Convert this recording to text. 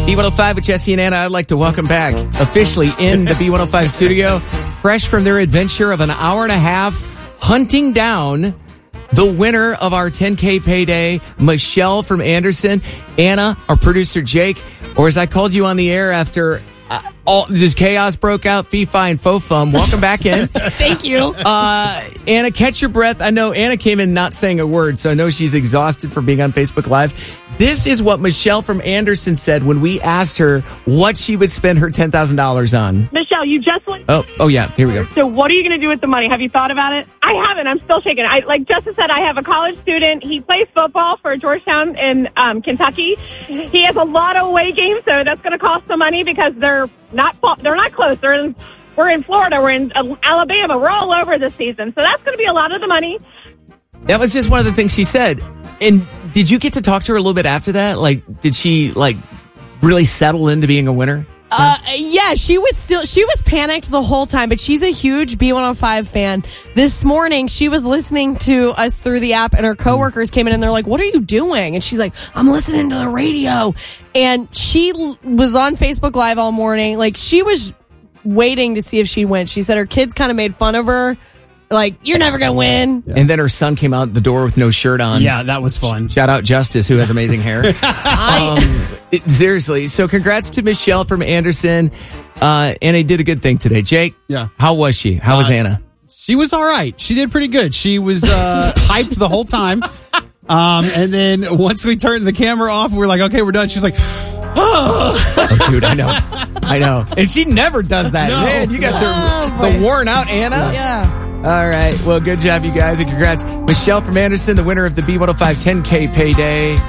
B105 with Jesse and Anna. I'd like to welcome back officially in the B105 studio, fresh from their adventure of an hour and a half, hunting down the winner of our 10K payday, Michelle from Anderson. Anna, our producer Jake, or as I called you on the air after all this chaos broke out, fee-fi and faux-fum. Welcome back in. Thank you. Anna, catch your breath. I know Anna came in not saying a word, so I know she's exhausted from being on Facebook Live. This is what Michelle from Anderson said when we asked her what she would spend her $10,000 on. Michelle, you just went. Oh yeah, here we go. So what are you going to do with the money? Have you thought about it? I haven't. I'm still shaking. Like Justin said, I have a college student. He plays football for Georgetown in Kentucky. He has a lot of away games, so that's going to cost some money because they're not close. We're in Florida. We're in Alabama. We're all over this season. So that's going to be a lot of the money. That was just one of the things she said. And did you get to talk to her a little bit after that? Like, did she really settle into being a winner? Yeah, she was panicked the whole time, but she's a huge B105 fan. This morning, she was listening to us through the app, and her coworkers came in and they're like, "What are you doing?" And she's like, "I'm listening to the radio." And she was on Facebook Live all morning. Like, she was waiting to see if she'd win. She said her kids kind of made fun of her. Like, you're never going to win. Yeah. And then her son came out the door with no shirt on. Yeah, that was fun. Shout out Justice, who has amazing hair. Seriously. So congrats to Michelle from Anderson. Anna did a good thing today. Jake? Yeah. How was she? How was Anna? She was all right. She did pretty good. She was hyped the whole time. And then once we turned the camera off, we were like, okay, we're done. She was like, oh, dude, I know. And she never does that. No. Man, you got the worn out Anna. Yeah. All right. Well, good job, you guys. And congrats. Michelle from Anderson, the winner of the B105 10K payday.